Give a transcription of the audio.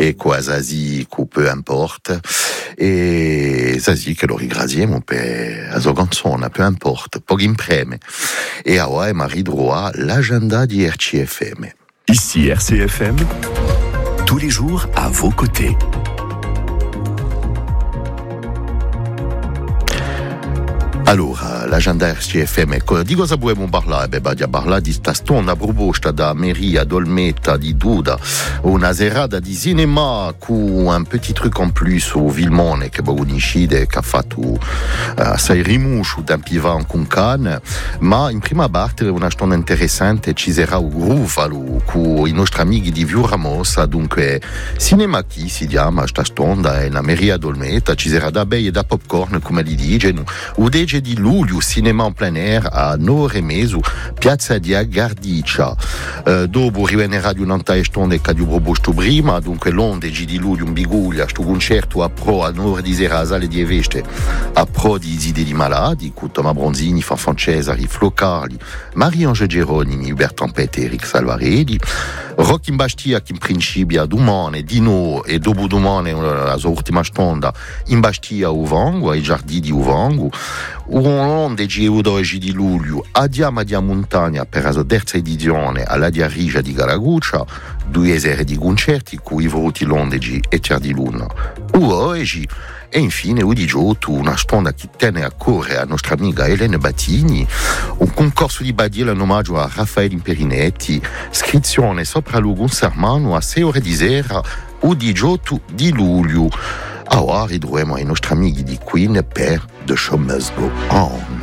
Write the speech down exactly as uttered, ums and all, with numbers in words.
e qua Zazi, che peu importe, e Zazi che lo ringraziamo per la sua canzone, peu importe, poco impreme. E ora è Marie Droit, l'agenda di R C F M. Ici R C F M, tous les jours à vos côtés. Allora, l'agenda R C F M, di cosa vogliamo parlare? Beh, vogliamo parlare di sta stonda proposta da Maria Dolmetta di Duda, una serata di cinema con un petit truc en plus au Vilmone che coincide, che ha fatto uh, sei rimusci tempi va con Cannes, ma in prima parte una stonda interessante ci sarà un groove con i nostri amici di Viu Ramosa, dunque cinema chi si chiama sta stonda, è la Maria Dolmetta, ci sarà da bei e da popcorn come li dicono, o dice di luglio, cinema en plein air a nove ore e mezzo, Piazza di Agardiccia. Uh, dopo rivenerà di un'altra estonde che di proposto prima, dunque l'ondici di luglio in Biguglia, sto concerto a pro a nove ore di sera a Sale di Eveste, a pro di Zide di Maladi, con Toma Bronzini, Fanfan Cesari, Flo Carli, Marie-Ange Geronimi, Hubert Tempête e Eric Salvarelli, Rock in Bastia, che in principio domani, di no, e dopo domani, la sua ultima stonda, in Bastia a Uvango, ai giardini di Uvango, undici e dodici di luglio a Diama di Montagna per la sua terza edizione alla Diarigia di Garaguccia, due sere di concerti con i voluti l'undici e Tier di Luna. Oggi e infine u di giotto una stonda che tiene a cuore a nostra amica Elena Battini, un concorso di badiera in omaggio a Raffaele Imperinetti, iscrizione sopra Lugun Sermano a sei ore di sera u di giotto di luglio. Ora ritroviamo i nostri amici di Queen per The Show Must Go On.